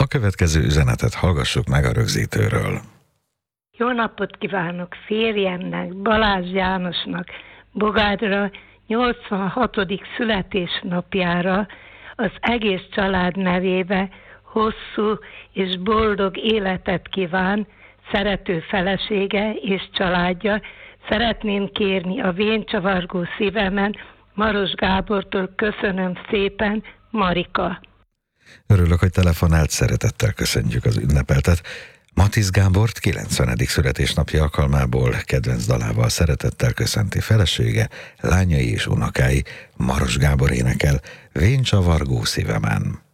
A következő üzenetet hallgassuk meg a rögzítőről. Jó napot kívánok férjemnek, Balázs Jánosnak, Bogádra 86. születésnapjára az egész család nevébe hosszú és boldog életet kíván szerető felesége és családja. Szeretném kérni a véncsavargó szívemen Maros Gábortól, köszönöm szépen, Marika. Örülök, hogy telefonált, szeretettel köszönjük az ünnepeltet. Matisz Gábort 90. születésnapja alkalmából kedvenc dalával szeretettel köszönti felesége, lányai és unokái. Maros Gábor énekel Véncsavargó szívemen.